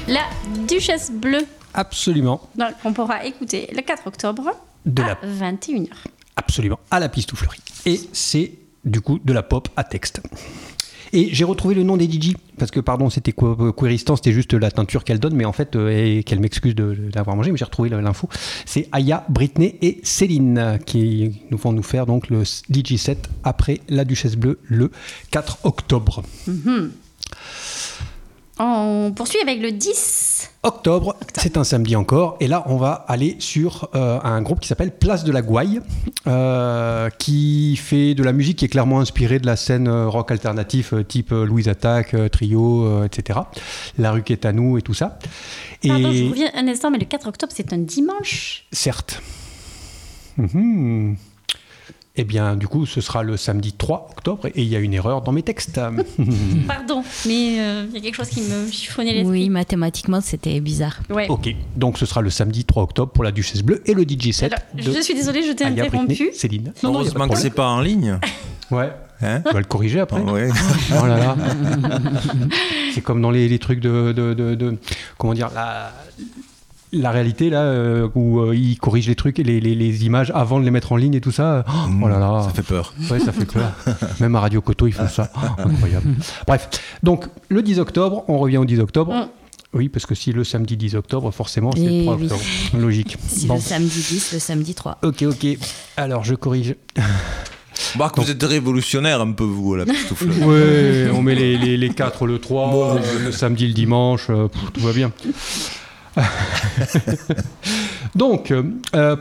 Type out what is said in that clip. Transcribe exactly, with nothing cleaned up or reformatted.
La Duchesse Bleue. Absolument. Donc, on pourra écouter le quatre octobre De à la- vingt et une heures. Absolument, à la Pistouflerie. Et c'est du coup de la pop à texte. Et j'ai retrouvé le nom des D J, parce que pardon, c'était que- Queeristan, c'était juste la teinture qu'elle donne, mais en fait, euh, et qu'elle m'excuse de, de l'avoir mangé, mais j'ai retrouvé l'info. C'est Aya, Britney et Céline qui nous vont nous faire donc le D J set après la Duchesse Bleue le quatre octobre. Mm-hmm. On poursuit avec le dix. Octobre, c'est un samedi encore, et là on va aller sur euh, un groupe qui s'appelle Place de la Gouaille, euh, qui fait de la musique qui est clairement inspirée de la scène euh, rock alternatif euh, type euh, Louise Attaque, euh, Trio, euh, et cetera. La rue qui est à nous et tout ça. Et Pardon, je reviens un instant, mais le quatre octobre, c'est un dimanche. certes. Mhm. Eh bien, du coup, ce sera le samedi trois octobre, et il y a une erreur dans mes textes. Pardon, mais euh, il y a quelque chose qui me chiffonnait l'esprit. Oui, mathématiquement, c'était bizarre. Ouais. Ok, donc ce sera le samedi trois octobre pour la Duchesse Bleue et le D J set Alors, de je suis désolée, je t'ai Aya, interrompu. Britney, Céline. Non, non, il y a pas de Heureusement que problème. c'est pas en ligne. Ouais. Hein On va le corriger après. Ouais. Oh là là. C'est comme dans les, les trucs de, de, de, de- comment dire, la, la réalité là euh, où euh, ils corrigent les trucs et les, les, les images avant de les mettre en ligne et tout ça. Oh, oh là là. Ça fait peur. Ouais, ça fait peur. Même à Radio Coto, ils font ça. Oh, incroyable. Bref, donc le dix octobre, on revient au dix octobre. Mm. Oui, parce que si le samedi dix octobre, forcément, c'est Et le trois oui. octobre. Logique. Si Bon. le samedi dix, le samedi trois. Ok, ok. Alors, je corrige. Bah, que vous êtes révolutionnaire un peu, vous, à la Pistouflerie. Ouais, on met les, les, les quatre le trois, Bon. euh, le samedi, le dimanche, euh, pff, tout va bien. Donc, euh,